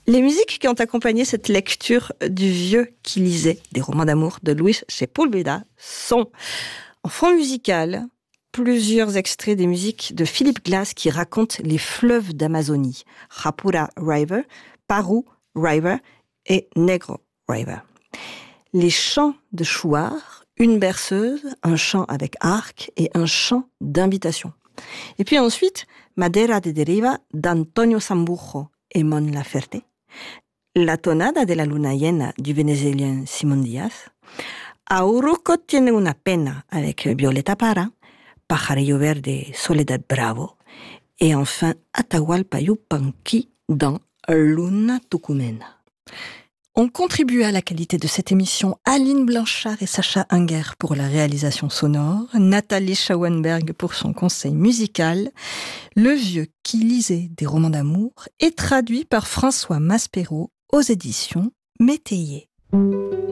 Les musiques qui ont accompagné cette lecture du vieux qui lisait des romans d'amour de Luis Sepúlveda sont, en fond musical, plusieurs extraits des musiques de Philip Glass qui racontent les fleuves d'Amazonie, Japura River, Paru River et Negro River. Les chants de Chouard, une berceuse, un chant avec arc et un chant d'invitation. Et puis ensuite, Madera de Deriva d'Antonio Sambujo et Mon Laferte, La tonada de la luna llena du vénézuélien Simón Díaz, Auruco tiene una pena avec Violeta Parra, Pajarillo Verde, Soledad Bravo, et enfin Atahualpa Yupanqui dans Luna Tucumena. On contribue à la qualité de cette émission Aline Blanchard et Sacha Unger pour la réalisation sonore, Nathalie Schauenberg pour son conseil musical. Le vieux qui lisait des romans d'amour est traduit par François Maspero aux éditions Métayer.